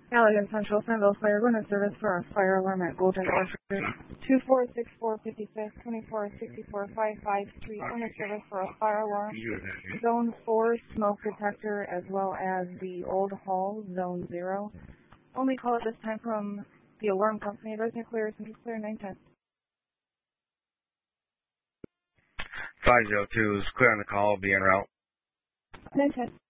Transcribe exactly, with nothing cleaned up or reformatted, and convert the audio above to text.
Allegan Central, Sunville Fire, run a service for our fire alarm at Golden Orchard. two four six four five six, two four six four five five three, run a service for a fire alarm. Zone four, smoke detector, as well as the Old Hall, Zone zero. Only call at this time from the alarm company. Resident clear, Central Clear, nine ten. five zero two is clear on the call, be en route. nine ten.